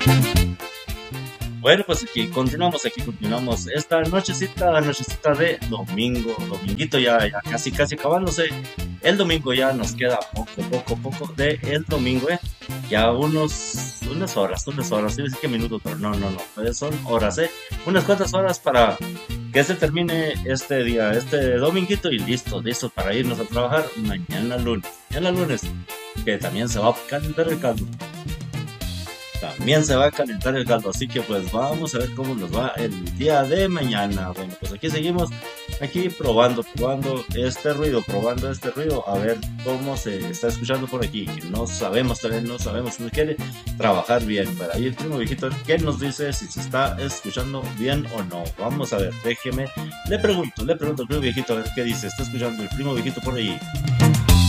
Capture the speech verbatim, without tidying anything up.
Bueno, pues aquí continuamos, aquí continuamos esta nochecita, nochecita de domingo, dominguito ya, ya casi, casi acabándose. El domingo ya nos queda poco, poco, poco de el domingo, ¿eh? Ya unos, unas horas, unas horas, iba a decir que minutos, pero no, no, no, pues son horas, ¿eh? Unas cuantas horas para que se termine este día, este dominguito y listo, listo para irnos a trabajar mañana lunes, mañana lunes, que también se va a calentar el caldo. También se va a calentar el caldo, así que pues vamos a ver cómo nos va el día de mañana. Bueno, pues aquí seguimos, aquí probando, probando este ruido, probando este ruido, a ver cómo se está escuchando por aquí, que no sabemos, todavía no sabemos si nos quiere trabajar bien. Para ahí el primo viejito, ¿qué nos dice si se está escuchando bien o no? Vamos a ver, déjeme, le pregunto, le pregunto al primo viejito a ver qué dice, ¿está escuchando el primo viejito por ahí?